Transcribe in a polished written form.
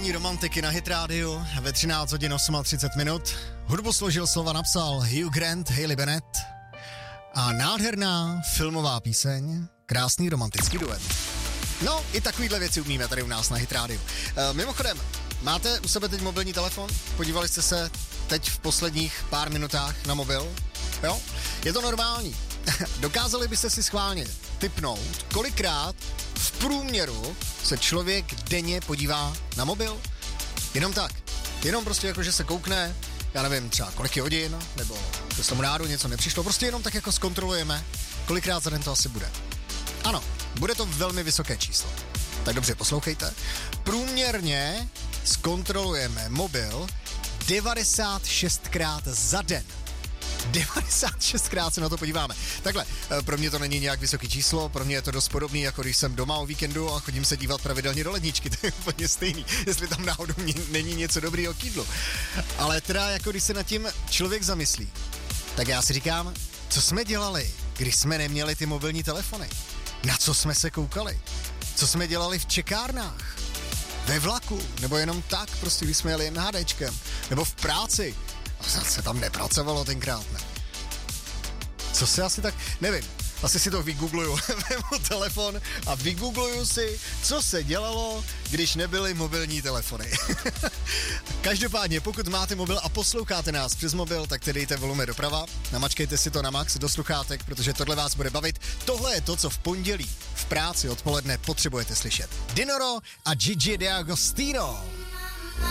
Nedělní romantiky na Hit Radio ve 13 hodin 38 minut. Hudbu složil, slova napsal Hugh Grant, Hayley Bennett a nádherná filmová píseň, krásný romantický duet. No, i takovýhle věci umíme tady u nás na Hit Radio. Mimochodem, máte u sebe teď mobilní telefon? Podívali jste se teď v posledních pár minutách na mobil? Jo? Je to normální. Dokázali byste si schválně tipnout, kolikrát v průměru se člověk denně podívá na mobil? Jenom tak. Jenom prostě jako, že se koukne, já nevím, třeba kolik je hodin, nebo že se tomu nádu něco nepřišlo, prostě jenom tak jako zkontrolujeme, kolikrát za den to asi bude. Ano, bude to velmi vysoké číslo. Tak dobře, poslouchejte. Průměrně zkontrolujeme mobil 96krát za den. 96krát se na to podíváme. Takhle, pro mě to není nějak vysoké číslo, pro mě je to dost podobný, jako když jsem doma o víkendu a chodím se dívat pravidelně do ledničky, to je úplně stejný, jestli tam náhodou není něco dobrýho k jídlu. Ale teda, jako když se nad tím člověk zamyslí, tak já si říkám, co jsme dělali, když jsme neměli ty mobilní telefony? Na co jsme se koukali? Co jsme dělali v čekárnách? Ve vlaku? Nebo jenom tak, prostě když jsme jeli MHDčkem? Nebo v práci? A se tam nepracovalo tenkrát, ne? Co se asi tak... Nevím. Asi si to vygoogluju. Vemu telefon a vygoogluju si, co se dělalo, když nebyly mobilní telefony. Každopádně, pokud máte mobil a posloucháte nás přes mobil, tak tedy dejte volume doprava, namačkejte si to na max do sluchátek, protože tohle vás bude bavit. Tohle je to, co v pondělí v práci odpoledne potřebujete slyšet. Dinoro a Gigi D'Agostino.